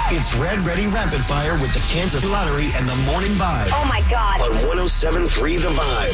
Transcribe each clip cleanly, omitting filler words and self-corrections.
It's Red Ready Rapid Fire with the Kansas Lottery and the Morning Vibe. Oh, my God. On 107.3 The Vibe.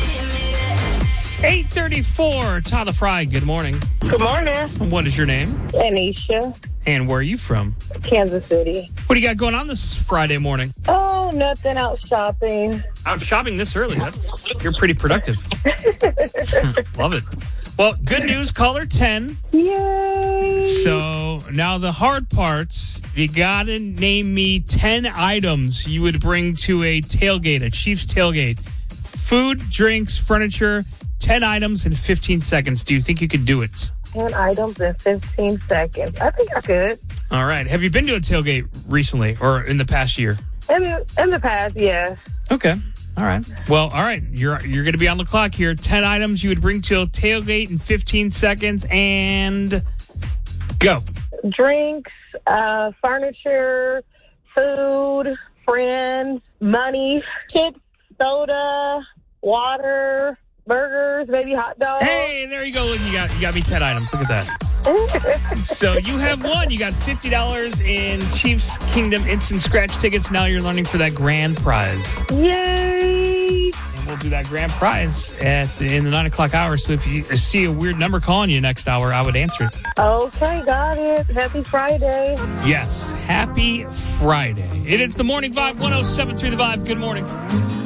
8:34, Tyler Fry, good morning. Good morning. What is your name? Anisha, And where are you from? Kansas City. What do you got going on this Friday morning? Oh, nothing, out shopping. Out shopping this early. You're pretty productive. Love it. Well, good news, caller 10. Yay! So now the hard parts, you got to name me 10 items you would bring to a tailgate, a Chiefs tailgate. Food, drinks, furniture, 10 items in 15 seconds. Do you think you could do it? 10 items in 15 seconds. I think I could. All right. Have you been to a tailgate recently or in the past year? In the past, yes. Okay. All right. Well, all right. You're going to be on the clock here. 10 items you would bring to a tailgate in 15 seconds and go. Drinks, furniture, food, friends, money, chips, soda, water, burgers, maybe hot dogs. Hey, there you go. Look, you got me 10 items. Look at that. So you have won. You got $50 in Chiefs Kingdom instant scratch tickets. Now you're learning for that grand prize. Yay! And we'll do that grand prize in the 9 o'clock hour. So if you see a weird number calling you next hour, I would answer it. Okay, got it. Happy Friday. Yes, happy Friday. It is the Morning Vibe, 107.3 The Vibe. Good morning.